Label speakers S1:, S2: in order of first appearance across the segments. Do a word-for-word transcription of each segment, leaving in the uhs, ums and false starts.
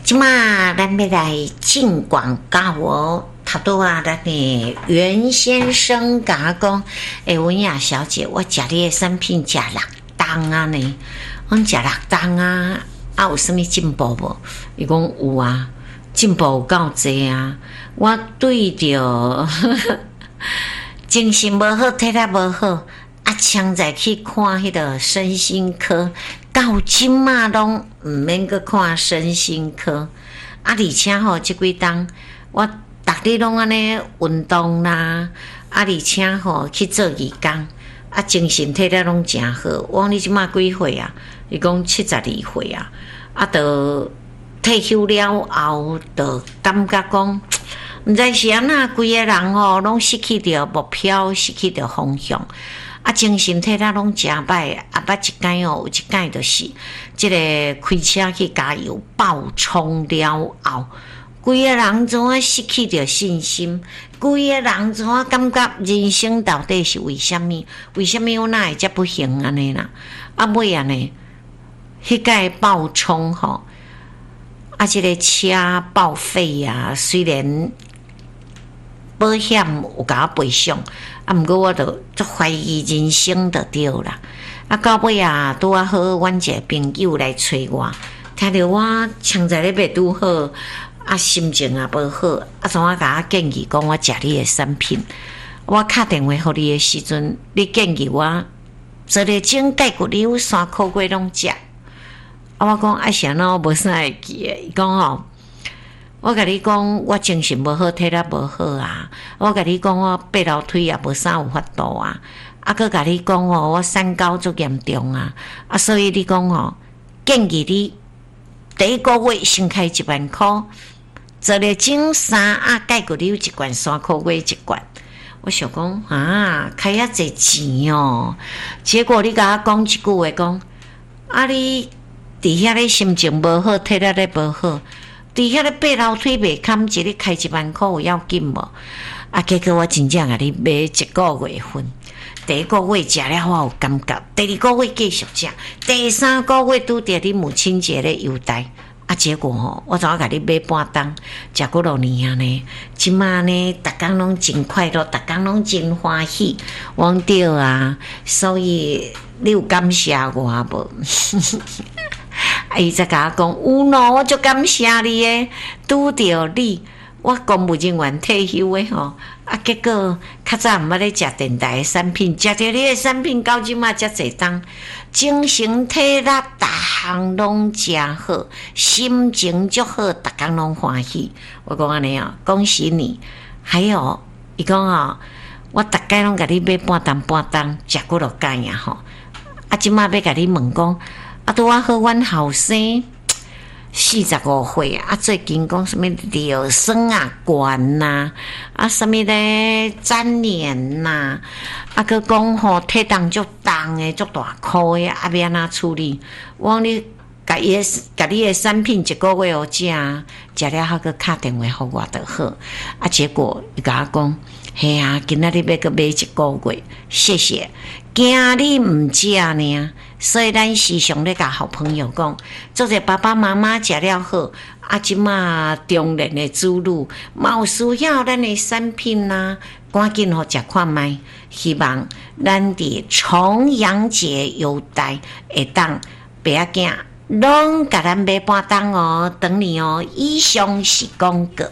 S1: 即马咱要来进广告哦。头拄啊，咱的袁先生甲我讲：“诶、欸，文雅小姐，我食你的产品食六档啊呢，我食六档啊，啊有啥物进步无？”伊讲有啊，进步有够济啊。我对着精神无好，体力无好，啊，强在去看迄个身心科，到即马拢毋免去看身心科，啊，而且吼，即几档我。逐日拢安尼运动啦，啊，而且吼去做义工，啊，精神体力拢诚好。我讲你即马几岁啊？伊讲七十二岁啊，啊，着退休了后，着感觉讲，毋知是安那，规个人吼拢失去着目标，失去着方向，啊，精神体力拢诚歹。啊，捌一摆哦，有一摆着是，即个开车去加油爆冲了后。规个人怎啊失去着信心？规个人怎啊感觉人生到底是为虾米？为虾米我哪会遮不行安尼啦？啊尾啊呢？迄个爆冲吼，啊，即、这个车报废啊，虽然保险有甲我赔偿，啊，毋过我着足怀疑人生着对啦。啊，到尾啊，拄啊好，阮一个朋友来找我，听着我强在咧袂拄好。啊，心情也无好，啊，怎啊甲我建议讲我食你的产品？我打电话互你的时阵，你建议我做个整解骨瘤、三颗月拢食。啊，我讲啊，是安怎我无啥会记诶？伊讲吼，我甲你讲，我精神无好，体力无好啊。我甲你讲，我爬楼梯也无啥有法度啊。啊，佮甲你讲哦，我三高足严重啊。啊，所以你讲哦，建议你第一个月先开一万箍。做了整衫啊，解骨瘤一罐，三颗月一罐。我想讲啊，开遐济钱哦。结果你甲我讲一句话，讲啊，你伫遐咧心情无好，体力咧无好，伫遐咧爬楼梯袂堪，一日开一万箍有要紧无？啊，结果我真正甲你买一个月份。第一个月食了我有感觉，第二个月继续食，第三个月拄着你母亲节咧优待。啊，结果吼，我怎啊甲你买半档，食几落年啊呢？即马呢，逐工拢真快乐，逐工拢真欢喜，我对啊，所以你有感谢我无？啊，伊才甲我讲，有喏，我足感谢你诶，拄着你，我公务人员退休诶吼，啊，结果较早毋捌咧食电台诶产品，食着你诶产品，到即马遮济档。精神体力逐项拢诚好，心情足好，逐工拢欢喜。我讲安尼哦，恭喜你！还有，伊讲哦，我逐概拢甲你买半担半担，食几落解啊吼。啊，即马要甲你问讲，啊，拄啊好，阮后生四十五岁啊，最近讲什么尿酸啊、悬呐，啊，什么咧粘连呐，啊，佮讲吼体重足重诶，足大颗诶，啊，要安怎处理？我讲你甲伊诶，甲你诶产品一个月有食，食了后佮打电话互我就好。啊，结果伊甲我讲，嘿啊，今仔日要佮买一个月，谢谢。惊你毋食呢，所以咱时常咧甲好朋友讲，做者爸爸妈妈食了好，啊，即马中年的子女嘛有需要咱的产品啦、啊，赶紧互食看卖。希望咱伫重阳节优待会当爸仔囝拢甲咱买半档哦，等你哦。以上是广告。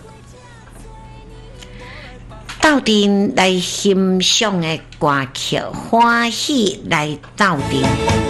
S1: 斗阵来欣赏的歌曲，欢喜来斗阵。